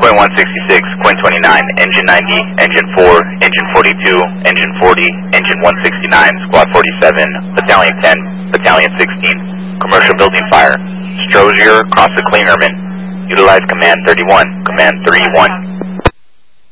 Quinn 166, Quinn 29, Engine 90, Engine 4, Engine 42, Engine 40, Engine 169, Squad 47, Battalion 10, Battalion 16, Commercial Building Fire, Strozier, Cross the Cleanerman, Utilize Command 31, Command 31.